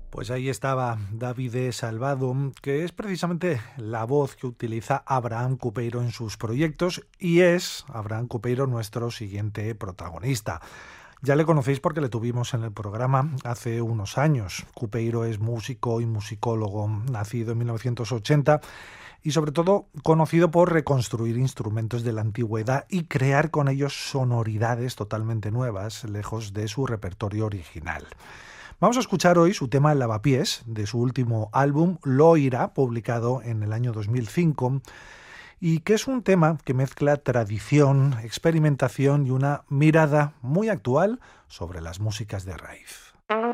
Pues ahí estaba Davide Salvado, que es precisamente la voz que utiliza Abraham Cupeiro en sus proyectos y es Abraham Cupeiro nuestro siguiente protagonista. Ya le conocéis porque le tuvimos en el programa hace unos años. Cupeiro es músico y musicólogo, nacido en 1980 y sobre todo conocido por reconstruir instrumentos de la antigüedad y crear con ellos sonoridades totalmente nuevas, lejos de su repertorio original. Vamos a escuchar hoy su tema Lavapiés, de su último álbum Loira, publicado en el año 2005, y que es un tema que mezcla tradición, experimentación y una mirada muy actual sobre las músicas de raíz.